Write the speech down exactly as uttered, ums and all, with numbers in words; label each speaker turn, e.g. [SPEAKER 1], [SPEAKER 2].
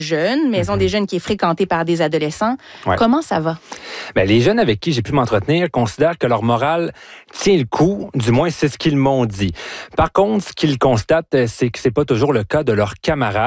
[SPEAKER 1] jeunes, maison mm-hmm. des jeunes qui est fréquentée par des adolescents. Ouais. Comment ça va?
[SPEAKER 2] Bien, les jeunes avec qui j'ai pu m'entretenir considèrent que leur morale tient le coup, du moins c'est ce qu'ils m'ont dit. Par contre, ce qu'ils constatent, c'est que c'est pas toujours le cas de leurs camarades.